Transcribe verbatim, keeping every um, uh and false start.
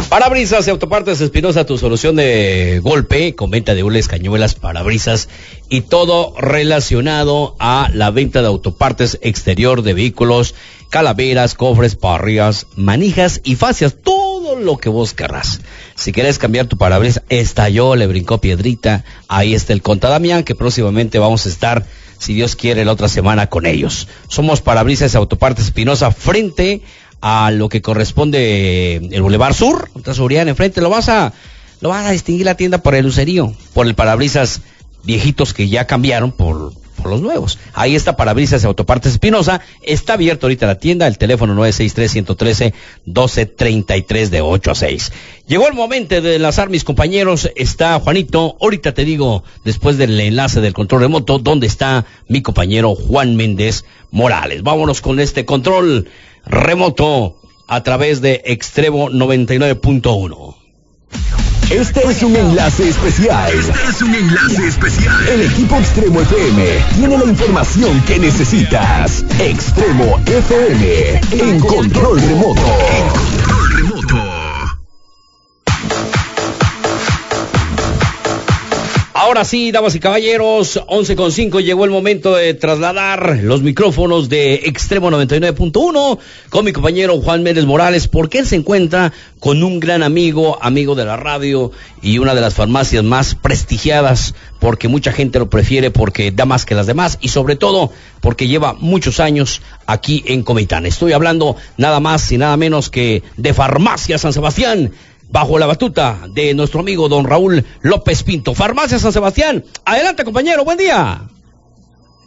Parabrisas y Autopartes Espinosa, tu solución de golpe, con venta de hules, cañuelas, parabrisas y todo relacionado a la venta de autopartes exterior de vehículos, calaveras, cofres, parrillas, manijas y fascias, todo lo que vos querrás. Si querés cambiar tu parabrisas, estalló, le brincó piedrita, ahí está el Conta Damián, que próximamente vamos a estar, si Dios quiere, la otra semana con ellos. Somos Parabrisas y Autopartes Espinosa, frente a lo que corresponde el Boulevard Sur, otra seguridad enfrente. Lo vas a, lo vas a distinguir la tienda por el lucerío, por el parabrisas viejitos que ya cambiaron por, por los nuevos. Ahí está Parabrisas y Autopartes Espinosa. Está abierto ahorita la tienda, el teléfono nueve seis tres, uno uno tres, uno dos tres tres de ocho a seis. Llegó el momento de enlazar, mis compañeros. Está Juanito, ahorita te digo, después del enlace del control remoto, dónde está mi compañero Juan Méndez Morales. Vámonos con este control remoto a través de Extremo noventa y nueve punto uno. Este es un enlace especial. Este es un enlace especial. El equipo Extremo F M tiene la información que necesitas. Extremo F M en control remoto. En control remoto. Ahora sí, damas y caballeros, once con cinco, llegó el momento de trasladar los micrófonos de Extremo noventa y nueve punto uno con mi compañero Juan Méndez Morales, porque él se encuentra con un gran amigo, amigo de la radio y una de las farmacias más prestigiadas, porque mucha gente lo prefiere, porque da más que las demás y sobre todo porque lleva muchos años aquí en Comitán. Estoy hablando nada más y nada menos que de Farmacia San Sebastián, bajo la batuta de nuestro amigo don Raúl López Pinto. Farmacia San Sebastián, adelante compañero, buen día.